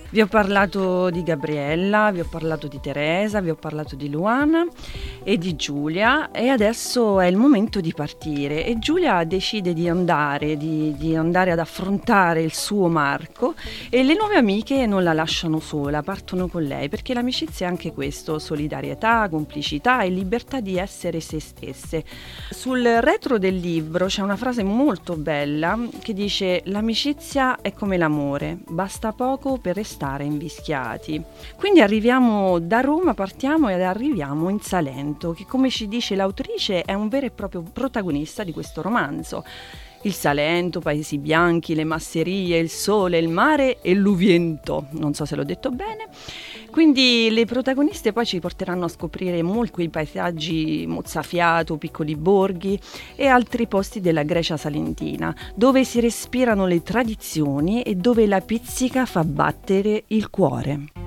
Vi ho parlato di Gabriella, vi ho parlato di Teresa, vi ho parlato di Luana e di Giulia, e adesso è il momento di partire, e Giulia decide di andare ad affrontare il suo Marco, e le nuove amiche non la lasciano sola, partono con lei, perché l'amicizia è anche questo: solidarietà, complicità e libertà di essere se stesse. Sul retro del libro c'è una frase molto bella che dice: l'amicizia è come l'amore, basta poco per restare invischiati. Quindi arriviamo da Roma, partiamo ed arriviamo in Salento, che, come ci dice l'autrice, è un vero e proprio protagonista di questo romanzo. Il Salento, paesi bianchi, le masserie, il sole, il mare e l'uviento. Non so se l'ho detto bene. Quindi le protagoniste poi ci porteranno a scoprire molti quei paesaggi mozzafiato, piccoli borghi e altri posti della Grecia salentina, dove si respirano le tradizioni e dove la pizzica fa battere il cuore.